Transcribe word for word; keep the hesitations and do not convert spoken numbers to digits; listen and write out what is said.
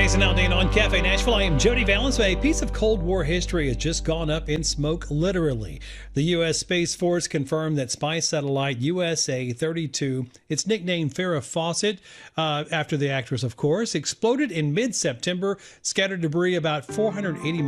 Jason Aldean on Cafe Nashville. I am Jody Valens. A piece of Cold War history has just gone up in smoke, literally. The U S. Space Force confirmed that spy satellite U S A thirty-two, it's nicknamed Farrah Fawcett, uh, after the actress, of course, exploded in mid-September, scattered debris about four hundred eighty